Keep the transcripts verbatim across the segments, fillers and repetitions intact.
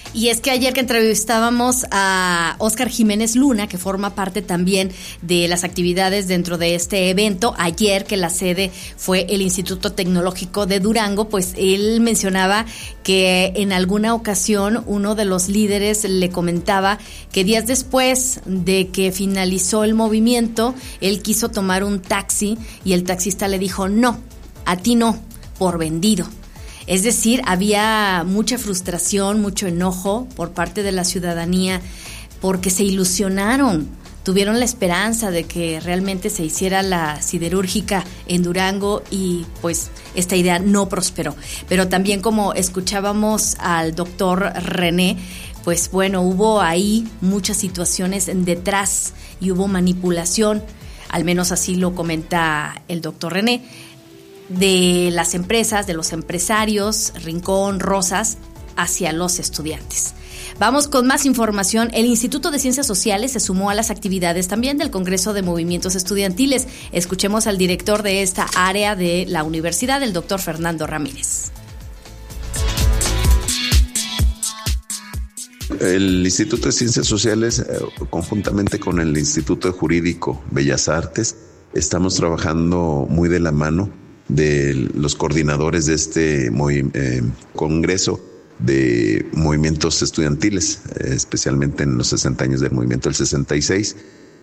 Y es que ayer que entrevistábamos a Óscar Jiménez Luna, que forma parte también de las actividades dentro de este evento, ayer que la sede fue el Instituto Tecnológico de Durango, pues él mencionaba que en alguna ocasión uno de los líderes le comentaba que días después de que finalizó el movimiento, él quiso tomar un taxi y el taxista le dijo, no, a ti no, por vendido. Es decir, había mucha frustración, mucho enojo por parte de la ciudadanía porque se ilusionaron, tuvieron la esperanza de que realmente se hiciera la siderúrgica en Durango y pues esta idea no prosperó. Pero también, como escuchábamos al doctor René, pues bueno, hubo ahí muchas situaciones detrás y hubo manipulación, al menos así lo comenta el doctor René, de las empresas, de los empresarios, Rincón, Rosas, hacia los estudiantes. Vamos con más información. El Instituto de Ciencias Sociales se sumó a las actividades también del Congreso de Movimientos Estudiantiles. Escuchemos al director de esta área de la universidad, el doctor Fernando Ramírez. El Instituto de Ciencias Sociales, conjuntamente con el Instituto Jurídico Bellas Artes, estamos trabajando muy de la mano de los coordinadores de este movi- eh, Congreso de Movimientos Estudiantiles, eh, especialmente en los sesenta años del movimiento del sesenta y seis.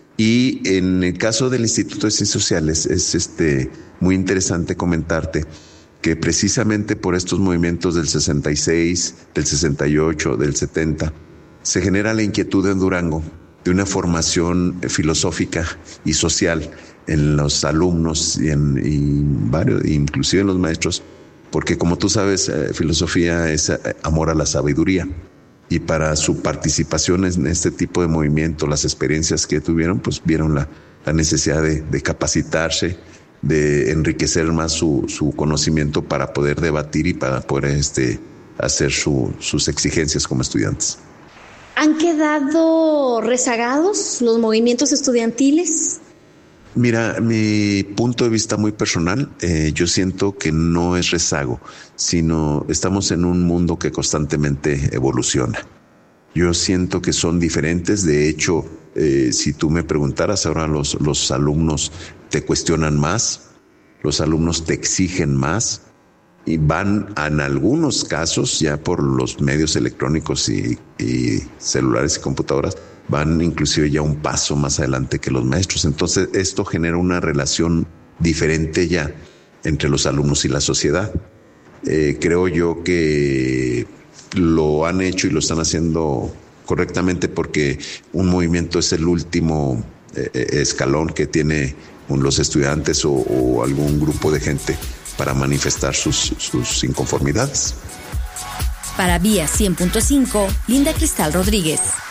Y en el caso del Instituto de Ciencias Sociales es este muy interesante comentarte que precisamente por estos movimientos del sesenta y seis, del sesenta y ocho, del setenta, se genera la inquietud en Durango de una formación filosófica y social en los alumnos y en y varios, inclusive en los maestros, porque como tú sabes, eh, filosofía es eh, amor a la sabiduría, y para su participación en este tipo de movimiento, las experiencias que tuvieron, pues vieron la, la necesidad de, de capacitarse, de enriquecer más su, su conocimiento para poder debatir y para poder este, hacer su, sus exigencias como estudiantes. ¿Han quedado rezagados los movimientos estudiantiles? Mira, mi punto de vista muy personal, eh, yo siento que no es rezago, sino estamos en un mundo que constantemente evoluciona. Yo siento que son diferentes. De hecho, eh, si tú me preguntaras ahora, los, los alumnos te cuestionan más, los alumnos te exigen más y van en algunos casos ya por los medios electrónicos y, y celulares y computadoras, van inclusive ya un paso más adelante que los maestros. Entonces esto genera una relación diferente ya entre los alumnos y la sociedad. Eh, creo yo que lo han hecho y lo están haciendo correctamente porque un movimiento es el último eh, escalón que tiene los estudiantes o, o algún grupo de gente para manifestar sus, sus inconformidades. Para Vía cien punto cinco, Linda Cristal Rodríguez.